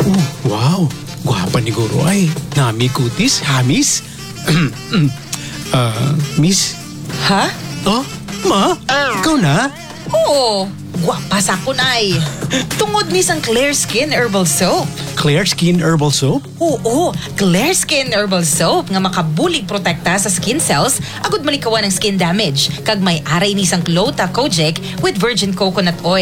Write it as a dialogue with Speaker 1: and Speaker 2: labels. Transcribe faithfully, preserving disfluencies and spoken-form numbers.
Speaker 1: Oh, wow. Gwapa ni Guro ay. Nami kutis, hamis. Ah, miss?
Speaker 2: Ha?
Speaker 1: Oh, ma? Ikaw na?
Speaker 2: Oo. Gwapa sa akon ay. Tungod ni sang Clear Skin Herbal Soap.
Speaker 1: Clear Skin Herbal Soap?
Speaker 2: Oo, Clear Skin Herbal Soap nga makabulig protekta sa skin cells agud malikawan ng skin damage kag may aray ni sang Clota Kojic with virgin coconut oil.